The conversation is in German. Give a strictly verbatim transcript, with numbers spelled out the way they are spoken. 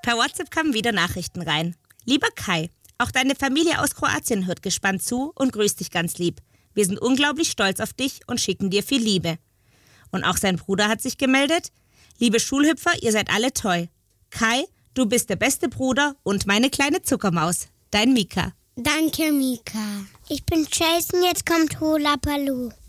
Per WhatsApp kamen wieder Nachrichten rein. Lieber Kai, auch deine Familie aus Kroatien hört gespannt zu und grüßt dich ganz lieb. Wir sind unglaublich stolz auf dich und schicken dir viel Liebe. Und auch sein Bruder hat sich gemeldet. Liebe Schulhüpfer, ihr seid alle toll. Kai, du bist der beste Bruder und meine kleine Zuckermaus. Dein Mika. Danke, Mika. Ich bin Jason, jetzt kommt Hula Paloo.